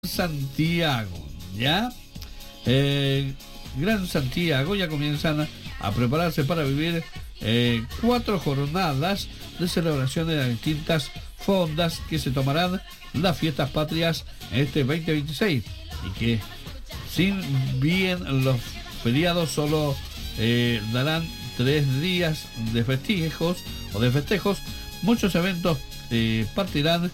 Santiago, ¿ya? Gran Santiago ya comienzan a prepararse para vivir 4 jornadas de celebraciones de distintas fondas que se tomarán las fiestas patrias en este 2026 y que sin bien los feriados solo darán 3 días de festejos muchos eventos partirán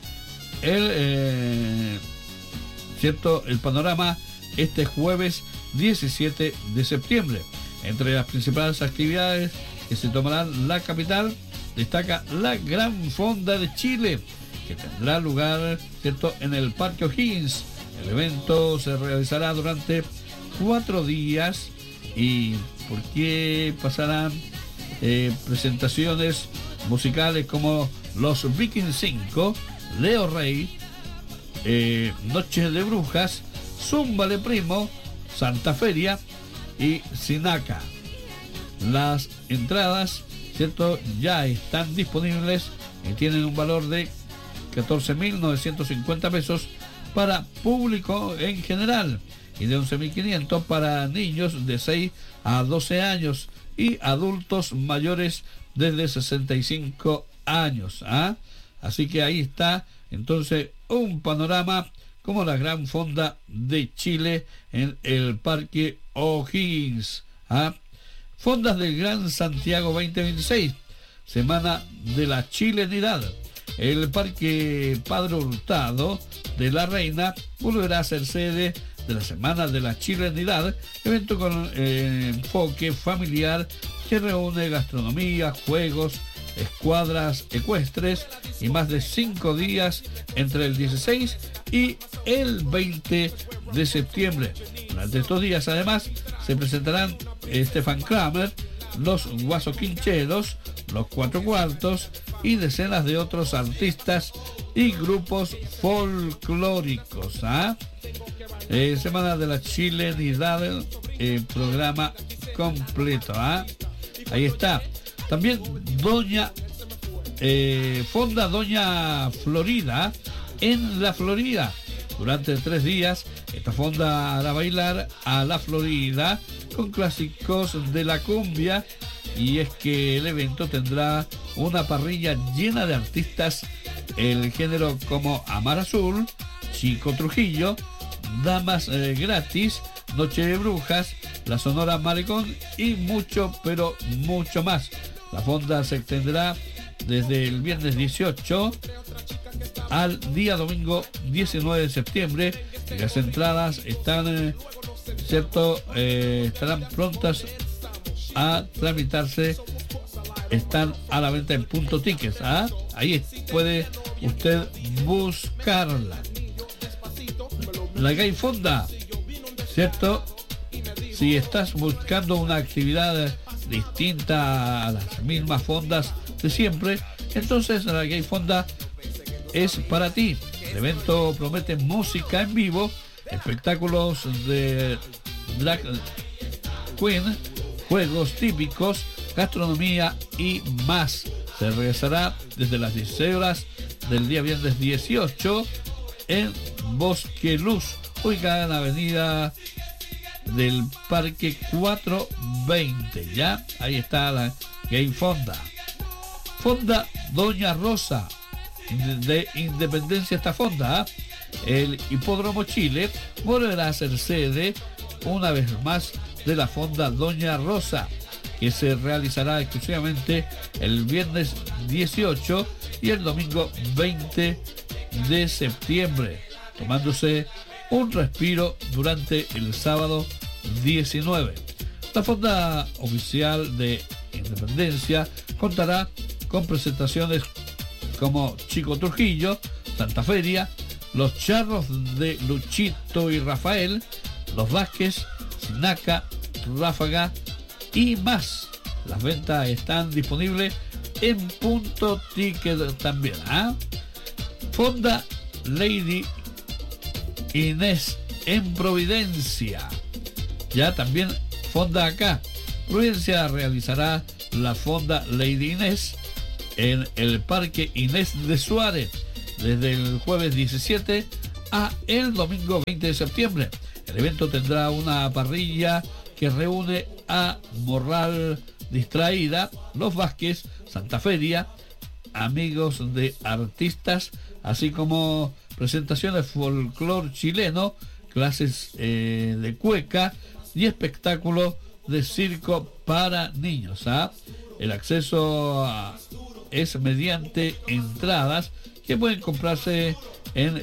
el panorama este jueves 17 de septiembre. Entre las principales actividades que se tomarán la capital destaca la Gran Fonda de Chile, que tendrá lugar, en el Parque O'Higgins. El evento se realizará durante 4 días y porque pasarán presentaciones musicales como los Vikings 5, Leo Rey, Noche de Brujas, Zumba de Primo, Santa Feria y Sinaca. Las entradas, ya están disponibles y tienen un valor de 14.950 pesos para público en general y de 11.500 para niños de 6 a 12 años y adultos mayores desde 65 años. Así que ahí está entonces un panorama como la Gran Fonda de Chile en el Parque O'Higgins. Fondas del Gran Santiago 2026, Semana de la Chilenidad. El Parque Padre Hurtado de la Reina volverá a ser sede de la Semana de la Chilenidad, evento con enfoque familiar que reúne gastronomía, juegos, escuadras ecuestres y más de 5 días entre el 16 y el 20 de septiembre. Durante estos días además se presentarán Stefan Kramer, los Guaso Quincheros, los Cuatro Cuartos y decenas de otros artistas y grupos folclóricos. Semana de la Chilenidad, programa completo. Ahí está. También Fonda Doña Florida en la Florida. Durante 3 días, esta fonda hará bailar a la Florida con clásicos de la cumbia, y es que el evento tendrá una parrilla llena de artistas el género como Amar Azul, Chico Trujillo, Damas Gratis, Noche de Brujas, La Sonora Malecón y mucho, pero mucho más. La fonda se extenderá desde el viernes 18 al día domingo 19 de septiembre y las entradas estarán prontas a tramitarse, están a la venta en Punto Tickets. Ahí puede usted buscarla. La Gay Fonda, si estás buscando una actividad distinta a las mismas fondas de siempre, entonces la Gay Fonda es para ti. El evento promete música en vivo, espectáculos de drag queen, juegos típicos, gastronomía y más. Se realizará desde las 16 horas del día viernes 18 en Bosque Luz, ubicada en la avenida del Parque 420. Ya, ahí está la Gay Fonda. Fonda Doña Rosa de Independencia. Esta fonda, el Hipódromo Chile, volverá a ser sede una vez más de la Fonda Doña Rosa, que se realizará exclusivamente el viernes 18 y el domingo 20 de septiembre, tomándose un respiro durante el sábado 19. La Fonda Oficial de Independencia contará con presentaciones como Chico Trujillo, Santa Feria, Los Charros de Luchito y Rafael, Los Vázquez, Sinaca, Ráfaga y más. Las ventas están disponibles en Punto Ticket también. Fonda Lady Inés en Providencia. Ya también fonda acá. Providencia realizará la Fonda Lady Inés en el Parque Inés de Suárez desde el jueves 17 a el domingo 20 de septiembre. El evento tendrá una parrilla que reúne a Morral Distraída, Los Vázquez, Santa Feria, amigos de artistas, así como presentaciones de folclore chileno, clases de cueca y espectáculos de circo para niños. El acceso es mediante entradas que pueden comprarse en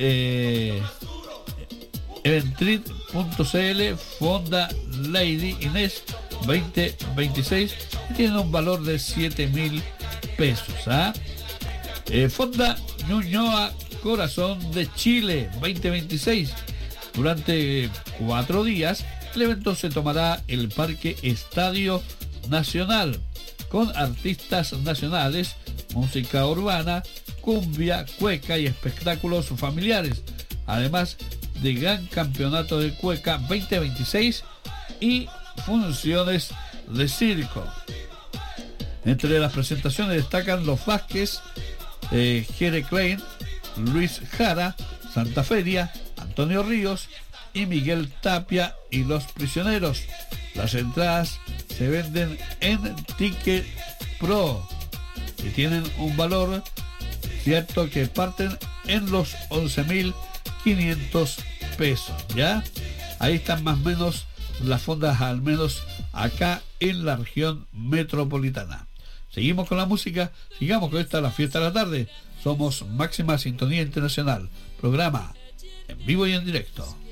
eventrit.cl, Fonda Lady Inés 2026, y tiene un valor de 7.000 pesos. Fonda Ñuñoa Corazón de Chile 2026. Durante 4 días el evento se tomará el Parque Estadio Nacional con artistas nacionales, música urbana, cumbia, cueca y espectáculos familiares, además de gran campeonato de cueca 2026 y funciones de circo. Entre las presentaciones destacan Los Vázquez, Jere Klein, Luis Jara, Santa Feria, Antonio Ríos y Miguel Tapia y Los Prisioneros. Las entradas se venden en Ticket Pro y tienen un valor, cierto, que parten en los 11.500 pesos. ¿Ya? Ahí están más o menos las fondas, al menos acá en la región metropolitana. Seguimos con la música, sigamos con esta, la fiesta de la tarde. Somos Máxima Sintonía Internacional, programa en vivo y en directo.